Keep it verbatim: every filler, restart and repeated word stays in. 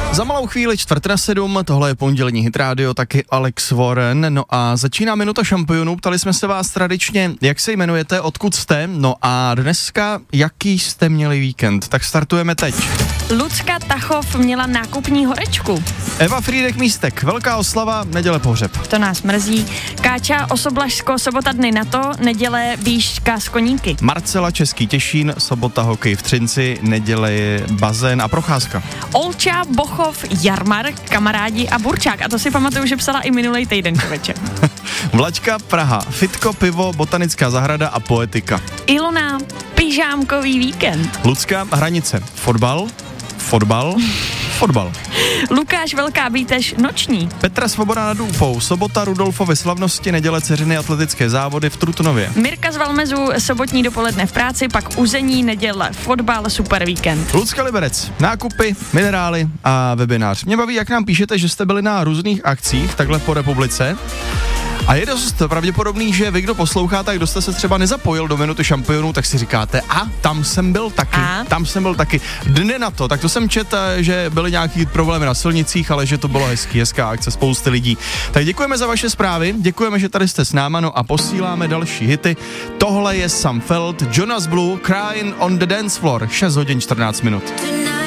Za malou chvíli čtvrt na sedm, tohle je pondělní Hit Radio, taky Alex Warren. No a začíná minuta šampionů, ptali jsme se vás tradičně, jak se jmenujete, odkud jste, no a dneska, jaký jste měli víkend, tak startujeme teď. Lucka Tachov měla nákupní horečku. Eva Frýdek Místek, velká oslava, neděle pohřeb. To nás mrzí. Káča Osoblažsko, sobota dny na to, neděle výška z Koníky. Marcela Český Těšín, sobota hokej v Třinci, neděle je bazén a procházka. Olča, Bochov, Jarmar, kamarádi a Burčák. A to si pamatuju, že psala i minulej týden, člověče. Vlačka Praha, fitko, pivo, botanická zahrada a poetika. Ilona, pyžámkový víkend. Lucka Hranice, fotbal, fotbal, fotbal. Lukáš Velká Bítež, noční. Petra Svoboda nad Úpou, sobota Rudolfovy slavnosti, neděle dceřiny atletické závody v Trutnově. Mirka z Valmezu, sobotní dopoledne v práci, pak uzení, neděle fotbal, super víkend. Lucka Liberec, nákupy, minerály a webinář. Mě baví, jak nám píšete, že jste byli na různých akcích takhle po republice. A je dost pravděpodobný, že vy, kdo posloucháte, kdo jste se třeba nezapojil do minuty šampionů, tak si říkáte, a tam jsem byl taky, a? tam jsem byl taky. Dne na to, tak to jsem četl, že byly nějaký problémy na silnicích, ale že to bylo hezký, hezká akce, spousty lidí. Tak děkujeme za vaše zprávy, děkujeme, že tady jste s náma, no a posíláme další hity. Tohle je Sam Feld, Jonas Blue, Crying on the Dance Floor, šest hodin čtrnáct minut.